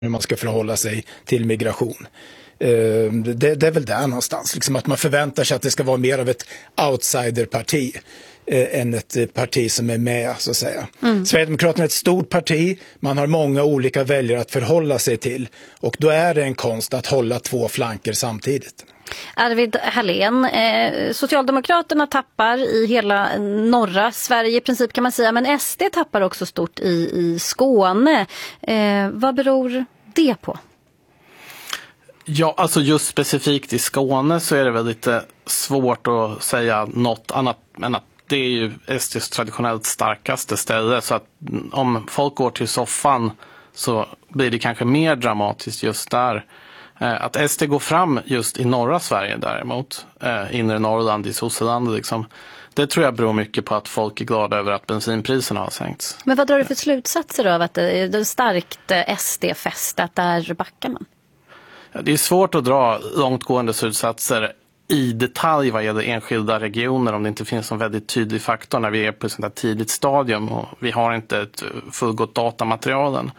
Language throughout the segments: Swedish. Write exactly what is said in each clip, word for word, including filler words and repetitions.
hur man ska förhålla sig till migration. Det, det är väl där någonstans, liksom att man förväntar sig att det ska vara mer av ett outsiderparti än ett parti som är med, så att säga. Mm. Sverigedemokraterna är ett stort parti, man har många olika väljare att förhålla sig till, och då är det en konst att hålla två flanker samtidigt. Arvid Hallén, eh, Socialdemokraterna tappar i hela norra Sverige i princip, kan man säga, men S D tappar också stort i, i Skåne. Eh, vad beror det på? Ja, alltså just specifikt i Skåne så är det väl lite svårt att säga något annat än att det är ju S D:s traditionellt starkaste ställe, så att om folk går till soffan så blir det kanske mer dramatiskt just där. Att S D går fram just i norra Sverige däremot, inre Norrland, i Sosseland liksom, det tror jag beror mycket på att folk är glada över att bensinpriserna har sänkts. Men vad drar du för slutsatser av att det är starkt S D-fästat, där backar man? Det är svårt att dra långtgående slutsatser i detalj vad gäller enskilda regioner om det inte finns en väldigt tydlig faktor när vi är på ett sånt här tidigt stadium och vi har inte ett fullgott datamaterialen.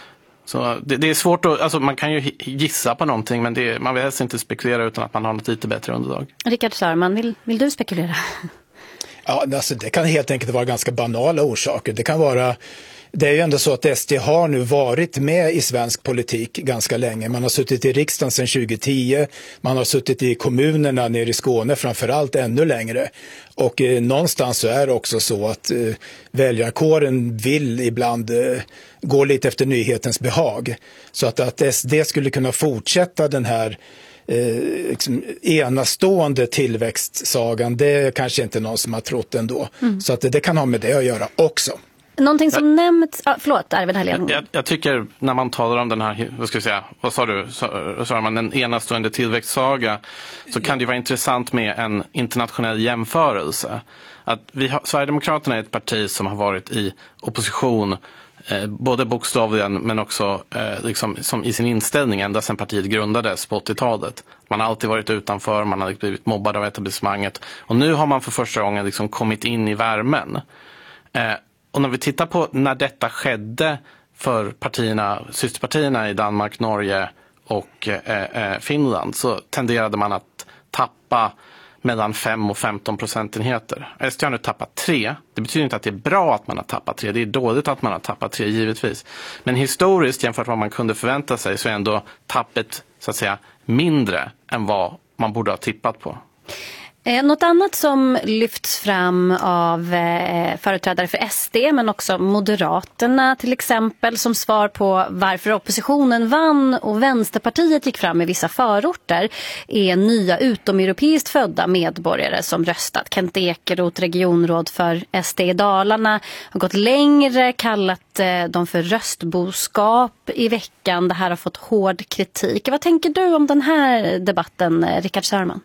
Så det, det är svårt att, alltså man kan ju gissa på någonting, men det, man vill helst inte spekulera utan att man har något lite bättre underlag. Rickard Sörman, vill, vill du spekulera? Ja, alltså det kan helt enkelt vara ganska banala orsaker. Det kan vara, det är ju ändå så att S D har nu varit med i svensk politik ganska länge. Man har suttit i riksdagen sedan tjugo tio, man har suttit i kommunerna nere i Skåne framförallt ännu längre. Och eh, någonstans så är det också så att eh, väljarkåren vill ibland eh, gå lite efter nyhetens behag. Så att, att S D skulle kunna fortsätta den här Eh, liksom enastående tillväxtsagan, det är kanske inte någon som har trott ändå. Mm. Så att det, det kan ha med det att göra också. Någonting som jag, nämnts... Ah, förlåt, Arvid Hallén. Jag, jag tycker när man talar om den här, vad ska jag säga, vad sa du? Så, sa man en enastående tillväxtsaga, så kan det vara intressant med en internationell jämförelse. Att vi har, Sverigedemokraterna är ett parti som har varit i opposition Eh, både bokstavligen men också eh, liksom, som i sin inställning ända sedan partiet grundades på åttiotalet. Man har alltid varit utanför, man har blivit mobbad av etablissemanget, och nu har man för första gången liksom kommit in i värmen. Eh, och när vi tittar på när detta skedde för partierna, systerpartierna i Danmark, Norge och eh, eh, Finland, så tenderade man att tappa mellan fem och femton procentenheter. S D har nu tappat tre. Det betyder inte att det är bra att man har tappat tre. Det är dåligt att man har tappat tre, givetvis. Men historiskt, jämfört med vad man kunde förvänta sig, så är ändå tappet, så att säga, mindre än vad man borde ha tippat på. Eh, något annat som lyfts fram av eh, företrädare för S D men också Moderaterna till exempel som svar på varför oppositionen vann och Vänsterpartiet gick fram i vissa förorter är nya utomeuropeiskt födda medborgare som röstat. Kent Ekeroth, regionråd för S D i Dalarna, har gått längre, kallat eh, dem för röstboskap i veckan. Det här har fått hård kritik. Vad tänker du om den här debatten, Rickard Sörman?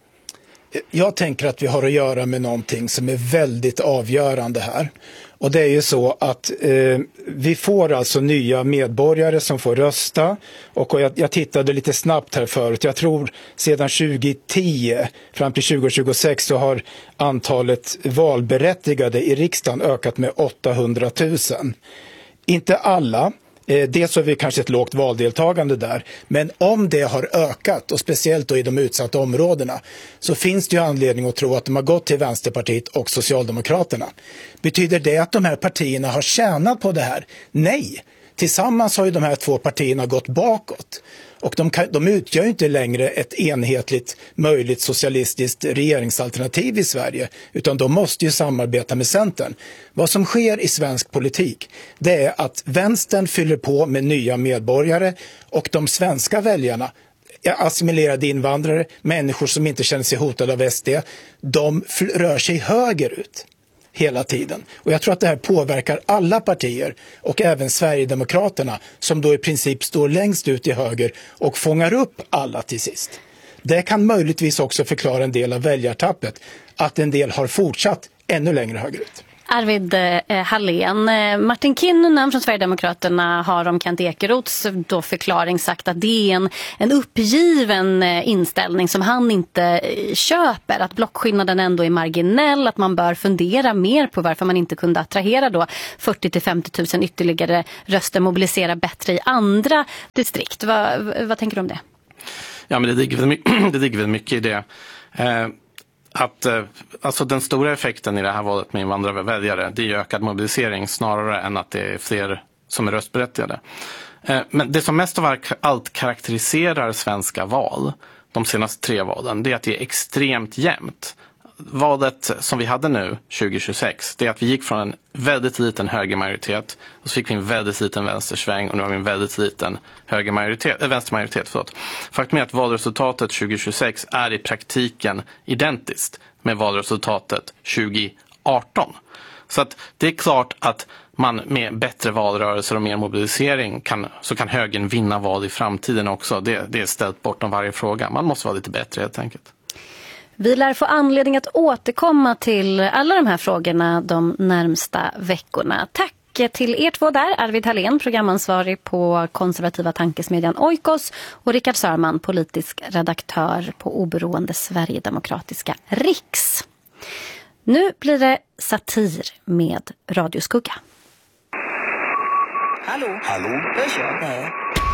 Jag tänker att vi har att göra med någonting som är väldigt avgörande här. Och det är ju så att eh, vi får alltså nya medborgare som får rösta. Och jag, jag tittade lite snabbt här förut. Jag tror sedan tjugo tio fram till tjugo tjugosex så har antalet valberättigade i riksdagen ökat med åttahundratusen. Inte alla. Dels har vi kanske ett lågt valdeltagande där, men om det har ökat och speciellt då i de utsatta områdena, så finns det ju anledning att tro att de har gått till Vänsterpartiet och Socialdemokraterna. Betyder det att de här partierna har tjänat på det här? Nej, tillsammans har ju de här två partierna gått bakåt. Och de, kan, de utgör ju inte längre ett enhetligt möjligt socialistiskt regeringsalternativ i Sverige, utan de måste ju samarbeta med Centern. Vad som sker i svensk politik, det är att vänstern fyller på med nya medborgare och de svenska väljarna, assimilerade invandrare, människor som inte känner sig hotade av S D, de rör sig högerut hela tiden. Och jag tror att det här påverkar alla partier och även Sverigedemokraterna som då i princip står längst ut i höger och fångar upp alla till sist. Det kan möjligtvis också förklara en del av väljartappet, att en del har fortsatt ännu längre högerut. Arvid eh, Hallén. Eh, Martin Kinnunen från Sverigedemokraterna har om Kent Ekeroths då förklaring sagt att det är en, en uppgiven eh, inställning som han inte eh, köper. Att blockskillnaden ändå är marginell, att man bör fundera mer på varför man inte kunde attrahera då fyrtio till femtio tusen ytterligare röster, mobilisera bättre i andra distrikt. Va, vad tänker du om det? Ja, men det ligger väl mycket, det ligger väl mycket i det. Eh, att, eh, alltså den stora effekten i det här valet med invandrarväljare, det är ökad mobilisering snarare än att det är fler som är röstberättigade. Eh, men det som mest av allt karaktäriserar svenska val, de senaste tre valen, det är att det är extremt jämnt. Valet som vi hade nu tjugo tjugosex, det är att vi gick från en väldigt liten högermajoritet och så fick vi en väldigt liten vänstersväng och nu har vi en väldigt liten högermajoritet, äh, vänstermajoritet. Förlåt. Faktum är att valresultatet tjugo tjugosex är i praktiken identiskt med valresultatet tjugo arton. Så att det är klart att man med bättre valrörelser och mer mobilisering kan, så kan högern vinna val i framtiden också. Det, det är ställt bortom varje fråga. Man måste vara lite bättre helt enkelt. Vi lär få anledning att återkomma till alla de här frågorna de närmsta veckorna. Tack till er två där, Arvid Hallén, programansvarig på konservativa tankesmedjan Oikos, och Rickard Sörman, politisk redaktör på oberoende Sverigedemokratiska Riks. Nu blir det satir med Radioskugga. Hallå? Hallå? Hörs jag? Nej.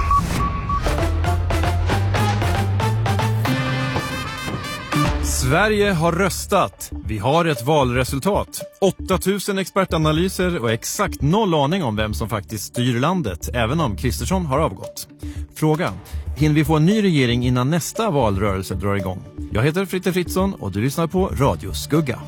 Sverige har röstat. Vi har ett valresultat. åtta tusen expertanalyser och exakt noll aning om vem som faktiskt styr landet, även om Kristersson har avgått. Fråga: hinner vi få en ny regering innan nästa valrörelse drar igång? Jag heter Fritte Fritzson och du lyssnar på Radioskugga.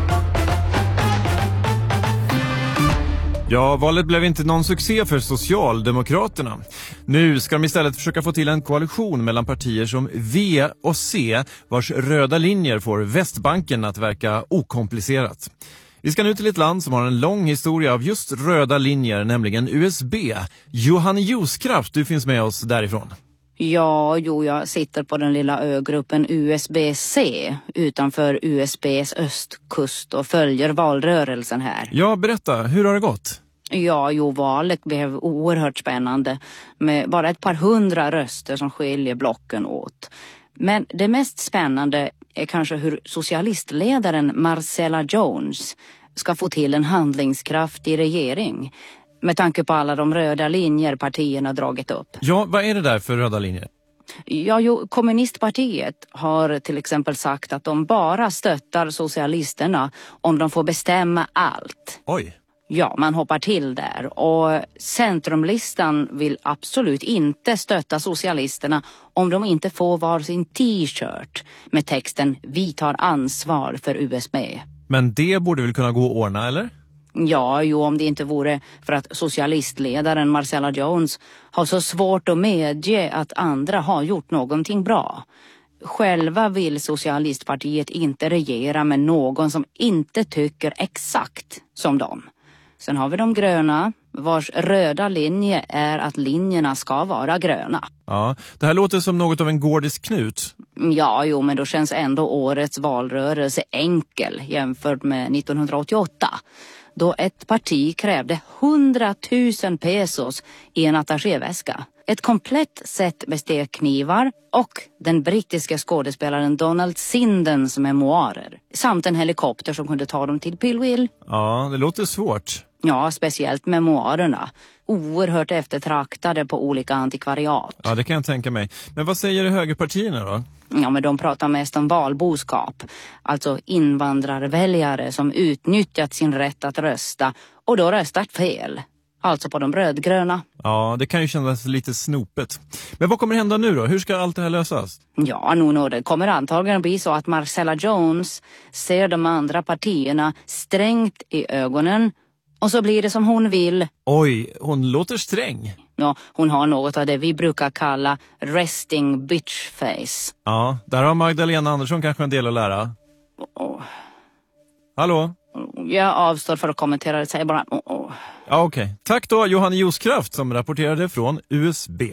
Ja, valet blev inte någon succé för Socialdemokraterna. Nu ska de istället försöka få till en koalition mellan partier som V och C, vars röda linjer får Västbanken att verka okomplicerat. Vi ska nu till ett land som har en lång historia av just röda linjer, nämligen U S B. Johan Ljuskraft, du finns med oss därifrån. Ja, jo, jag sitter på den lilla ögruppen U S B C utanför U S B:s östkust och följer valrörelsen här. Ja, berätta, hur har det gått? Ja, jo, valet blev oerhört spännande med bara ett par hundra röster som skiljer blocken åt. Men det mest spännande är kanske hur socialistledaren Marcella Jones ska få till en handlingskraftig regering med tanke på alla de röda linjer partierna dragit upp. Ja, vad är det där för röda linjer? Ja, jo, kommunistpartiet har till exempel sagt att de bara stöttar socialisterna om de får bestämma allt. Oj. Ja, man hoppar till där. Och centrumlistan vill absolut inte stötta socialisterna om de inte får varsin t-shirt med texten "Vi tar ansvar för U S B". Men det borde väl kunna gå att ordna, eller? Ja, jo, om det inte vore för att socialistledaren Marcella Jones har så svårt att medge att andra har gjort någonting bra. Själva vill socialistpartiet inte regera med någon som inte tycker exakt som dem. Sen har vi de gröna, vars röda linje är att linjerna ska vara gröna. Ja, det här låter som något av en gordisk knut. Ja, jo, men då känns ändå årets valrörelse enkel jämfört med nittonhundraåttioåtta. Då ett parti krävde hundratusen pesos i en attachéväska. Ett komplett set med stekknivar och den brittiska skådespelaren Donald Sindens memoarer. Samt en helikopter som kunde ta dem till Pillwill. Ja, det låter svårt. Ja, speciellt memoarerna. Oerhört eftertraktade på olika antikvariat. Ja, det kan jag tänka mig. Men vad säger högerpartierna då? Ja, men de pratar mest om valboskap. Alltså invandrarväljare som utnyttjat sin rätt att rösta och då röstat fel. Alltså på de rödgröna. Ja, det kan ju kännas lite snopet. Men vad kommer hända nu då? Hur ska allt det här lösas? Ja, nu no, det kommer antagligen bli så att Marcella Jones ser de andra partierna strängt i ögonen. Och så blir det som hon vill. Oj, hon låter sträng. Ja, hon har något av det vi brukar kalla resting bitch face. Ja, där har Magdalena Andersson kanske en del att lära. Oh. Hallå? Jag avstår för att kommentera det, säger bara... Oh. Ja, okej. Okay. Tack då, Johan Ljuskraft, som rapporterade från U S B.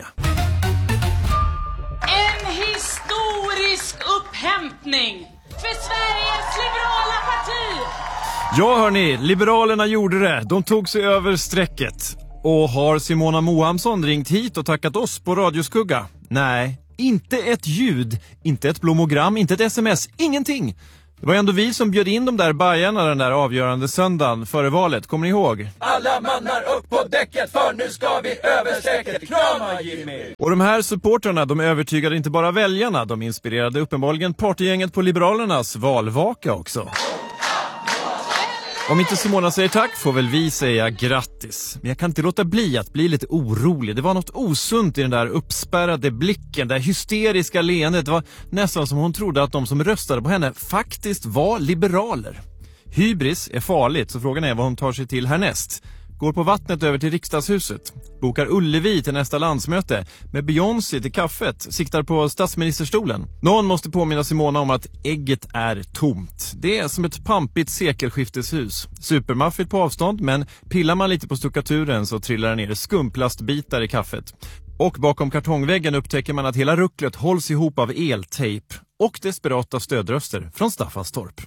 En historisk upphämtning för Sveriges liberala parti. Ja hörni, Liberalerna gjorde det. De tog sig över strecket. Och har Simona Mohamsson ringt hit och tackat oss på Radioskugga? Nej, inte ett ljud, inte ett blommogram, inte ett sms, ingenting. Det var ändå vi som bjöd in de där bajarna den där avgörande söndagen före valet, kommer ni ihåg? Alla mannar upp på däcket för nu ska vi över strecket. Krama Jimmy! Och de här supportrarna, de övertygade inte bara väljarna, de inspirerade uppenbarligen partygänget på Liberalernas valvaka också. Om inte Simona säger tack får väl vi säga grattis. Men jag kan inte låta bli att bli lite orolig. Det var något osunt i den där uppspärrade blicken, det där hysteriska leendet. Det var nästan som hon trodde att de som röstade på henne faktiskt var liberaler. Hybris är farligt, så frågan är vad hon tar sig till härnäst. Går på vattnet över till riksdagshuset. Bokar Ullevi till nästa landsmöte. Med Beyoncé till kaffet. Siktar på statsministerstolen. Någon måste påminna Simona om att ägget är tomt. Det är som ett pampigt sekelskifteshus. Supermaffigt på avstånd, men pillar man lite på stuckaturen så trillar det ner skumplastbitar i kaffet. Och bakom kartongväggen upptäcker man att hela rucklet hålls ihop av eltejp. Och desperata stödröster från Staffanstorp.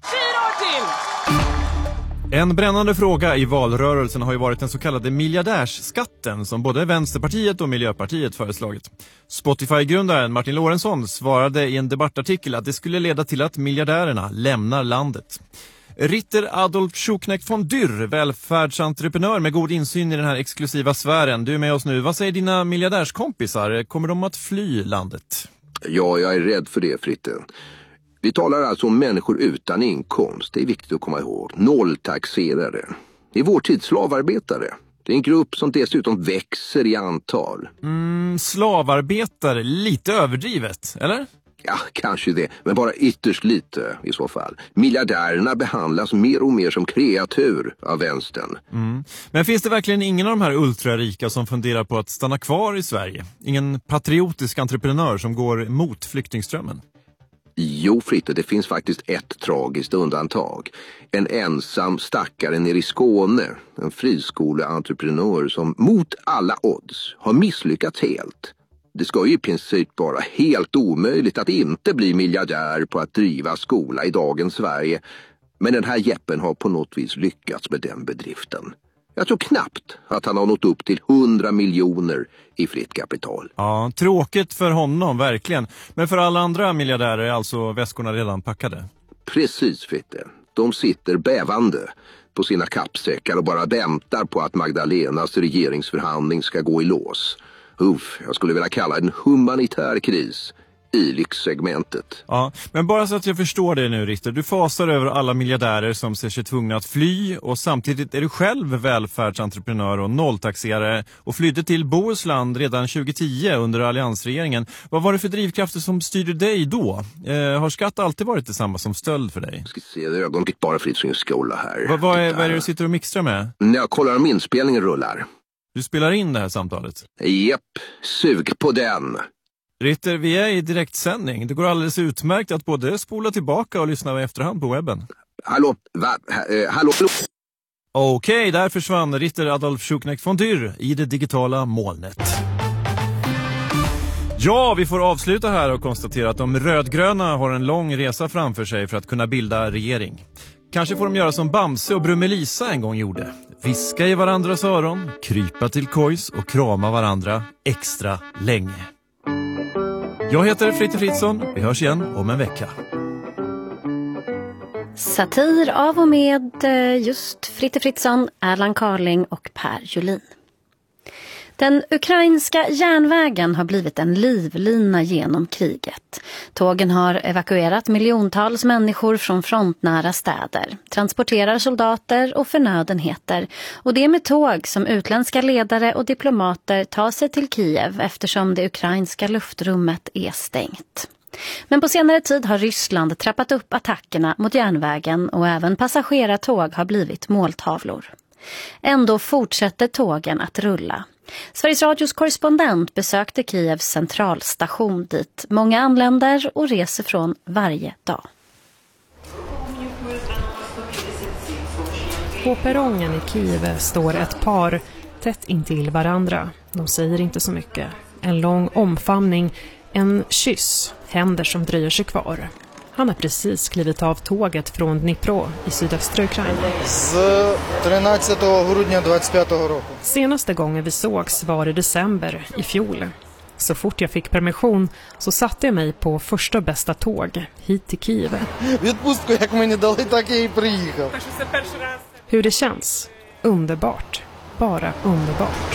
En brännande fråga i valrörelsen har ju varit den så kallade miljardärsskatten som både Vänsterpartiet och Miljöpartiet föreslagit. Spotify-grundaren Martin Lorentzon svarade i en debattartikel att det skulle leda till att miljardärerna lämnar landet. Ritter Adolf Schuknecht von Dürr, välfärdsentreprenör med god insyn i den här exklusiva sfären. Du är med oss nu. Vad säger dina miljardärskompisar? Kommer de att fly landet? Ja, jag är rädd för det, Fritte. Vi talar alltså om människor utan inkomst. Det är viktigt att komma ihåg. Nolltaxerare. Det är vår tids slavarbetare. Det är en grupp som dessutom växer i antal. Mm, slavarbetare, lite överdrivet, eller? Ja, kanske det. Men bara ytterst lite i så fall. Miljardärerna behandlas mer och mer som kreatur av vänstern. Mm. Men finns det verkligen ingen av de här ultrarika som funderar på att stanna kvar i Sverige? Ingen patriotisk entreprenör som går mot flyktingströmmen? Jo, Fritte, det finns faktiskt ett tragiskt undantag. En ensam stackare nere i Skåne, en friskoleentreprenör som mot alla odds har misslyckats helt. Det ska ju i princip vara helt omöjligt att inte bli miljardär på att driva skola i dagens Sverige. Men den här jeppen har på något vis lyckats med den bedriften. Jag tror knappt att han har nått upp till hundra miljoner i fritt kapital. Ja, tråkigt för honom, verkligen. Men för alla andra miljardärer är alltså väskorna redan packade? Precis, Fritte. De sitter bävande på sina kappsäckar och bara väntar på att Magdalenas regeringsförhandling ska gå i lås. Uff, jag skulle vilja kalla det en humanitär kris i lyxsegmentet. Ja, men bara så att jag förstår det nu, Ritter. Du fasar över alla miljardärer som ser sig tvungna att fly och samtidigt är du själv välfärdsentreprenör och nolltaxerare och flydde till Bohuslän redan tjugohundratio under alliansregeringen. Vad var det för drivkrafter som styrde dig då? Eh, har skatt alltid varit detsamma som stöld för dig? Jag ska se det ögonblick bara för sin skola här. Va, vad, är, vad är det du sitter och mixtrar med? När jag kollar om inspelningen rullar. Du spelar in det här samtalet? Japp, sug på den. Ritter, vi är i direktsändning. Det går alldeles utmärkt att både spola tillbaka och lyssna i efterhand på webben. Hallå, va? Eh, hallå? Okej, okay, där försvann Ritter Adolf Schuknecht von Dürr i det digitala molnet. Ja, vi får avsluta här och konstatera att de rödgröna har en lång resa framför sig för att kunna bilda regering. Kanske får de göra som Bamse och Brummelisa en gång gjorde. Viska i varandras öron, krypa till kojs och krama varandra extra länge. Jag heter Fritte Fritzson. Vi hörs igen om en vecka. Satir av och med just Fritte Fritzson, Erland Carling och Per Julin. Den ukrainska järnvägen har blivit en livlina genom kriget. Tågen har evakuerat miljontals människor från frontnära städer, transporterar soldater och förnödenheter. Och det är med tåg som utländska ledare och diplomater tar sig till Kiev eftersom det ukrainska luftrummet är stängt. Men på senare tid har Ryssland trappat upp attackerna mot järnvägen och även passagerartåg har blivit måltavlor. Ändå fortsätter tågen att rulla. Sveriges Radios korrespondent besökte Kievs centralstation dit många anländer och reser från varje dag. På perrongen i Kiev står ett par tätt intill varandra. De säger inte så mycket. En lång omfamning, en kyss, händer som dröjer sig kvar. Han har precis klivit av tåget från Dnipro i sydöstra Ukraina. Senaste gången vi sågs var i december i fjol. Så fort jag fick permission så satte jag mig på första bästa tåg hit till Kiev. Hur det känns? Underbart. Bara underbart.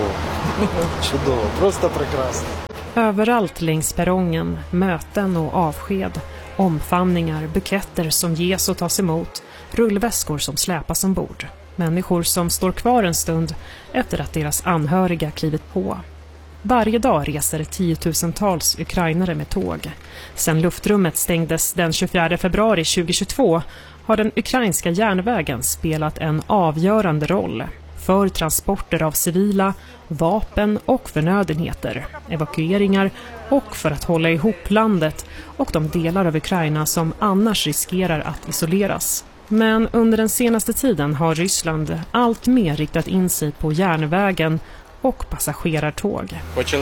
Överallt längs perrongen, möten och avsked, omfamningar, buketter som ges och tas emot, rullväskor som släpas ombord. Människor som står kvar en stund efter att deras anhöriga klivit på. Varje dag reser tiotusentals ukrainare med tåg. Sedan luftrummet stängdes den tjugofjärde februari tjugohundratjugotvå har den ukrainska järnvägen spelat en avgörande roll för transporter av civila, vapen och förnödenheter, evakueringar och för att hålla ihop landet och de delar av Ukraina som annars riskerar att isoleras. Men under den senaste tiden har Ryssland allt mer riktat in sig på järnvägen och passagerartåg.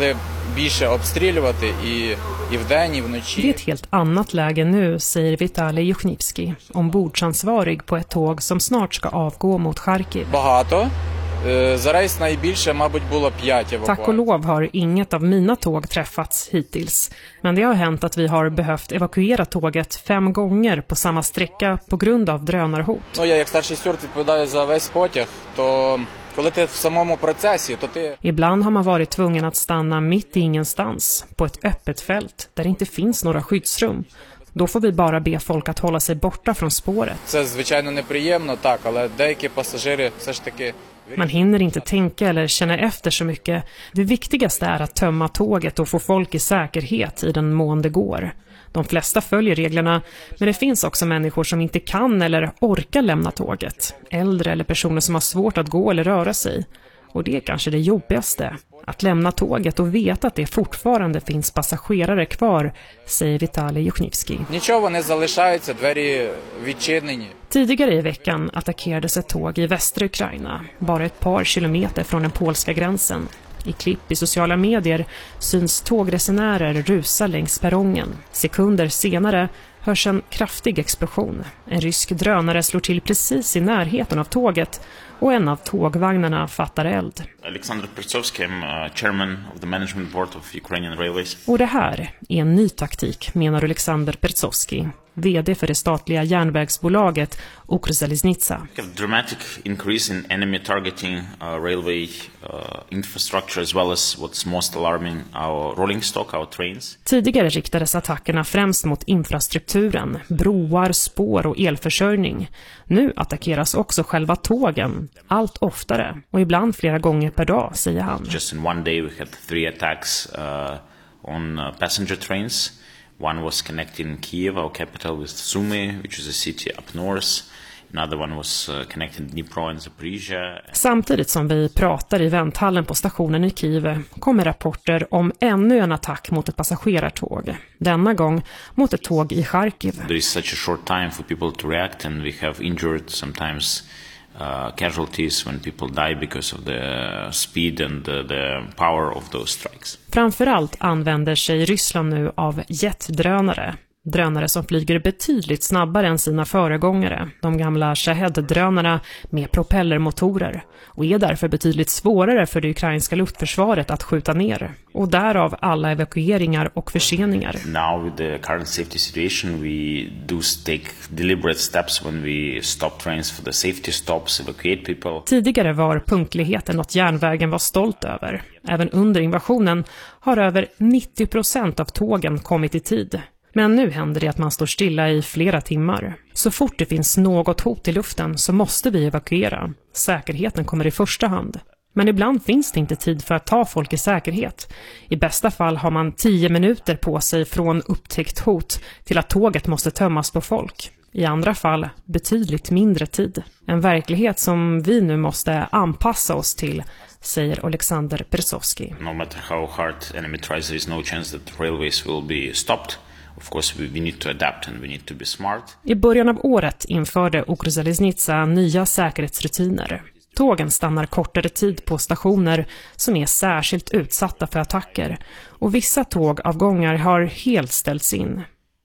Det är ett helt annat läge nu, säger Vitalij Juchnivski, ombordsansvarig på ett tåg som snart ska avgå mot Charkiv. Tack och lov har inget av mina tåg träffats hittills. Men det har hänt att vi har behövt evakuera tåget fem gånger på samma sträcka på grund av drönarhot. Ibland har man varit tvungen att stanna mitt i ingenstans, på ett öppet fält där det inte finns några skyddsrum. Då får vi bara be folk att hålla sig borta från spåret. Man hinner inte tänka eller känna efter så mycket. Det viktigaste är att tömma tåget och få folk i säkerhet i den mån det går. De flesta följer reglerna, men det finns också människor som inte kan eller orkar lämna tåget. Äldre eller personer som har svårt att gå eller röra sig. Och det är kanske det jobbigaste. Att lämna tåget och veta att det fortfarande finns passagerare kvar, säger Vitalij Juchnivski. Tidigare i veckan attackerades ett tåg i västra Ukraina, bara ett par kilometer från den polska gränsen. I klipp i sociala medier syns tågresenärer rusa längs perrongen. Sekunder senare hörs en kraftig explosion. En rysk drönare slår till precis i närheten av tåget och en av tågvagnarna fattar eld. Alexander Pertsovsky, uh, chairman of the management board of Ukrainian Railways. Och det här är en ny taktik, menar Alexander Pertsovsky, vd för det statliga järnvägsbolaget Ukrzaliznytsa. We have dramatic increase in enemy targeting uh, railway uh, infrastructure as well as what's most alarming, our rolling stock, our trains. Tidigare riktades attackerna främst mot infrastrukturen, broar, spår och elförsörjning. Nu attackeras också själva tågen, allt oftare och ibland flera gånger per dag, säger han. Just in one day we had three attacks uh, on uh, passenger trains. One was connecting Kiev, our capital, with Sumy, which is a city up north. Another one was uh, connecting Dnipro and Zaporizhia. Samtidigt som vi pratar i vänthallen på stationen i Kiev kommer rapporter om ännu en attack mot ett passagerartåg. Denna gång mot ett tåg i Charkiv. There is such a short time for people to react and we have injured sometimes uh, casualties when people die because of the speed and the, the power of those strikes. Framförallt använder sig Ryssland nu av jetdrönare. Drönare som flyger betydligt snabbare än sina föregångare, de gamla Shahed-drönarna med propellermotorer, och är därför betydligt svårare för det ukrainska luftförsvaret att skjuta ner. Och därav alla evakueringar och förseningar. Now with the current safety situation we do take deliberate steps when we stop trains for the safety stops, evacuate people. Tidigare var punktligheten något järnvägen var stolt över. Även under invasionen har över nittio procent av tågen kommit i tid. Men nu händer det att man står stilla i flera timmar. Så fort det finns något hot i luften så måste vi evakuera. Säkerheten kommer i första hand. Men ibland finns det inte tid för att ta folk i säkerhet. I bästa fall har man tio minuter på sig från upptäckt hot till att tåget måste tömmas på folk. I andra fall betydligt mindre tid. En verklighet som vi nu måste anpassa oss till, säger Alexander Pertsovsky. No matter how hard enemy tries, there is no chance that railways will be stopped. Of course we need to adapt and we need to be smart. I början av året införde Ukrzaliznytsa nya säkerhetsrutiner. Tågen stannar kortare tid på stationer som är särskilt utsatta för attacker och vissa tågavgångar har helt ställts in.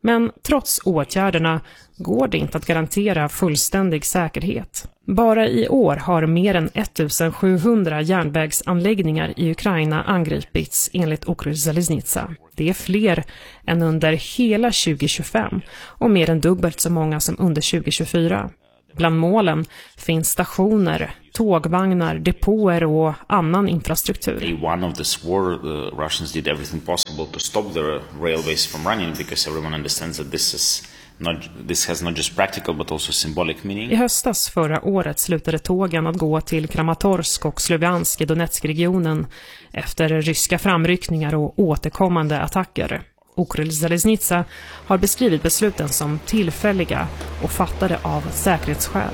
Men trots åtgärderna går det inte att garantera fullständig säkerhet. Bara i år har mer än sjuttonhundra järnvägsanläggningar i Ukraina angripits enligt Ukryzaleznica. Det är fler än under hela tjugo tjugofem och mer än dubbelt så många som under tjugo tjugofyra. Bland målen finns stationer, tågvagnar, depåer och annan infrastruktur. Day one of this war, the Russians did everything possible to stop the railways from running because everyone understands that this is not, this has not just practical but also symbolic meaning. I höstas förra året slutade tågen att gå till Kramatorsk och Sloviansk i Donetskregionen efter ryska framryckningar och återkommande attacker. Ukryzaleznica har beskrivit besluten som tillfälliga och fattade av säkerhetsskäl.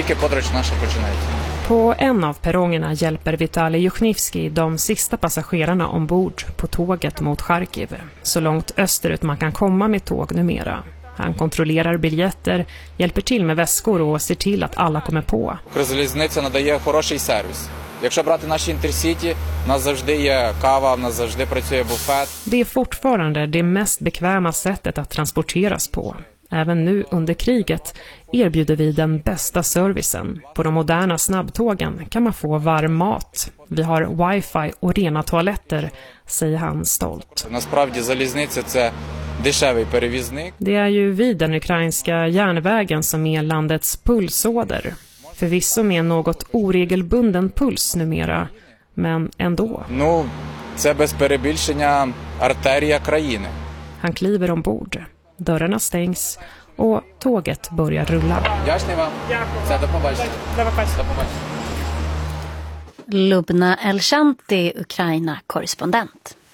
På en av perrongerna hjälper Vitali Juchnivski de sista passagerarna ombord på tåget mot Charkiv, så långt österut man kan komma med tåg numera. Han kontrollerar biljetter, hjälper till med väskor och ser till att alla kommer på. Ukryzaleznica надає хороший сервіс. Якщо брати наші інтерсіті, у нас завжди є кава, у нас завжди працює буфет. Det är fortfarande det mest bekväma sättet att transporteras på. Även nu under kriget erbjuder vi den bästa servicen. På de moderna snabbtågen kan man få varm mat. Vi har wifi och rena toaletter, säger han stolt. Насправді залізниця це дешевий перевізник. Det är ju vid den ukrainska järnvägen som är landets pulsåder. Förvisso med en något oregelbunden puls numera, men ändå. Ну, це без перебільшення артерія країни. Han kliver ombord. Dörrarna stängs och tåget börjar rulla. Lubna Elshanti, Ukraina-korrespondent.